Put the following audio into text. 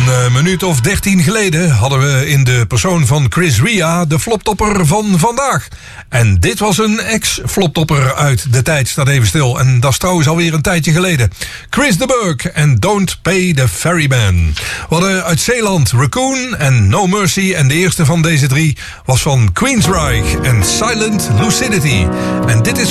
minuut of 13 geleden hadden we in de persoon van Chris Rea de floptopper van vandaag. En dit was een ex-floptopper uit de tijd, staat even stil. En dat is trouwens alweer een tijdje geleden. Chris de Burgh en Don't Pay the Ferryman. We hadden uit Zeeland Raccoon en No Mercy. En de eerste van deze drie was van Queensryche en Silent Lucidity. En dit is